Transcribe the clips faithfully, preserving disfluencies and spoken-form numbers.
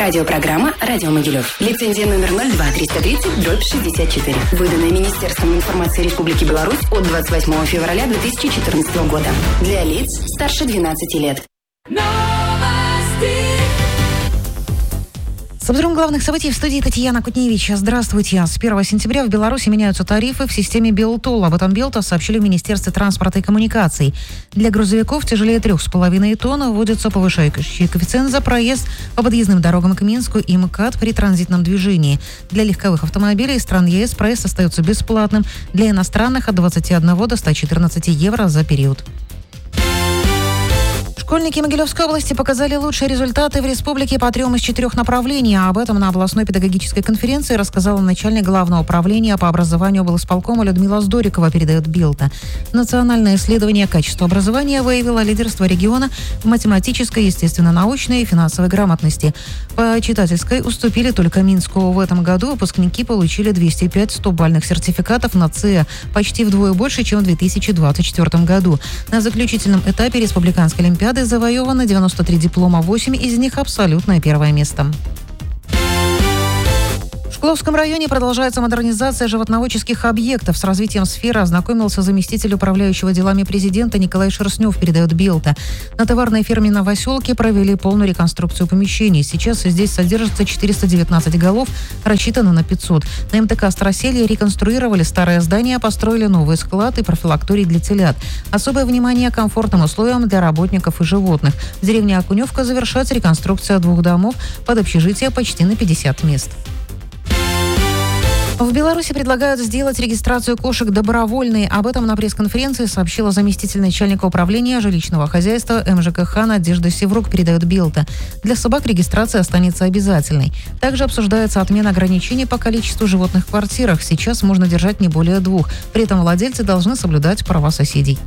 Радиопрограмма «Радио Могилев». Лицензия номер ноль два триста тридцать дробь шестьдесят четыре. Выданная Министерством информации Республики Беларусь от двадцать восьмого февраля две тысячи четырнадцатого года. Для лиц старше двенадцати лет. С обзором главных событий в студии Татьяна Кутневич. Здравствуйте. С первого сентября в Беларуси меняются тарифы в системе Белтол. Об этом Белта сообщили в Министерстве транспорта и коммуникаций. Для грузовиков тяжелее трех с половиной тонн вводится повышающий коэффициент за проезд по подъездным дорогам к Минску и МКАД при транзитном движении. Для легковых автомобилей стран ЕС проезд остается бесплатным. Для иностранных от двадцати одного до ста четырнадцати евро за период. Школьники Могилевской области показали лучшие результаты в республике по трем из четырех направлений. Об этом на областной педагогической конференции рассказала начальник главного управления по образованию облсполкома Людмила Здорикова, передает Белта. Национальное исследование качества образования выявило лидерство региона в математической, естественно-научной и финансовой грамотности. По читательской уступили только Минску. В этом году выпускники получили двести пять сто-бальных сертификатов на ЦЭ, почти вдвое больше, чем в две тысячи двадцать четвёртом году. На заключительном этапе республиканской олимпиады завоевано девяносто три диплома, восемь из них абсолютное первое место. В Шкловском районе продолжается модернизация животноводческих объектов. С развитием сферы ознакомился заместитель управляющего делами президента Николай Шерстнев, передает Белта. На товарной ферме «Новоселки» провели полную реконструкцию помещений. Сейчас здесь содержится четыреста девятнадцать голов, рассчитано на пятьсот. На МТК «Староселье» реконструировали старое здание, построили новый склад и профилакторий для телят. Особое внимание к комфортным условиям для работников и животных. В деревне Окуневка завершается реконструкция двух домов под общежитие почти на пятьдесят мест. В Беларуси предлагают сделать регистрацию кошек добровольной. Об этом на пресс-конференции сообщила заместитель начальника управления жилищного хозяйства МЖКХ Надежда Севрук, передает Белта. Для собак регистрация останется обязательной. Также обсуждается отмена ограничений по количеству животных в квартирах. Сейчас можно держать не более двух. При этом владельцы должны соблюдать права соседей.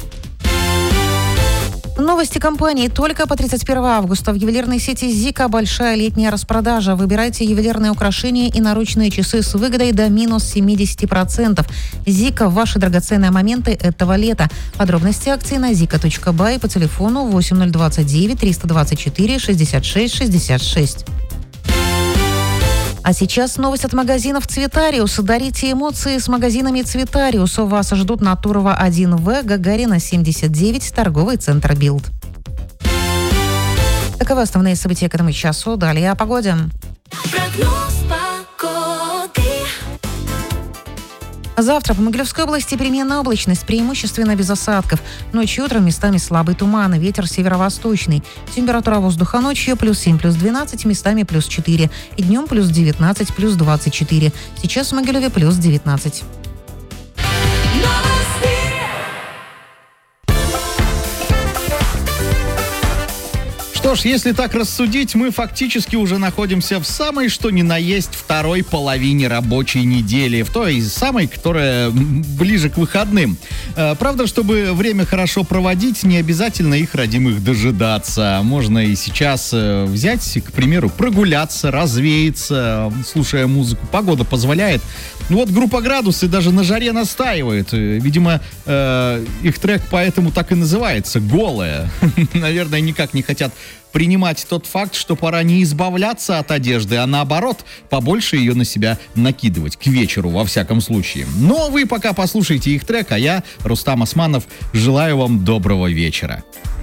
Новости компании. Только по тридцать первого августа в ювелирной сети «Зика» большая летняя распродажа. Выбирайте ювелирные украшения и наручные часы с выгодой до минус семьдесят процентов. «Зика» – ваши драгоценные моменты этого лета. Подробности акции на зика точка бай по телефону восемь ноль двадцать девять триста двадцать четыре шестьдесят шесть шестьдесят шесть. А сейчас новость от магазинов «Цветариус». Дарите эмоции с магазинами «Цветариус». Вас ждут на Турова один В, Гагарина семьдесят девять, торговый центр «Билд». Таковы основные события к этому часу. Далее о погоде. Завтра по Могилевской области переменная облачность, преимущественно без осадков. Ночью и утром местами слабый туман, ветер северо-восточный. Температура воздуха ночью плюс семь, плюс двенадцать, местами плюс четыре. И днем плюс девятнадцать, плюс двадцать четыре. Сейчас в Могилеве плюс девятнадцать. Что ж, если так рассудить, мы фактически уже находимся в самой, что ни на есть, второй половине рабочей недели. В той самой, которая ближе к выходным. Правда, чтобы время хорошо проводить, не обязательно их родимых дожидаться. Можно и сейчас взять, к примеру, прогуляться, развеяться, слушая музыку. Погода позволяет. Ну вот группа «Градусы» даже на жаре настаивает. Видимо, э, их трек поэтому так и называется «Голая». Наверное, никак не хотят принимать тот факт, что пора не избавляться от одежды, а наоборот, побольше ее на себя накидывать. К вечеру, во всяком случае. Но вы пока послушайте их трек, а я, Рустам Османов, желаю вам доброго вечера.